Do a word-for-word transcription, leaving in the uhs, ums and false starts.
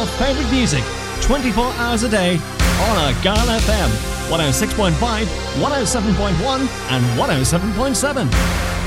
favourite music twenty-four hours a day on Argyle F M, one oh six point five, one oh seven point one and one oh seven point seven.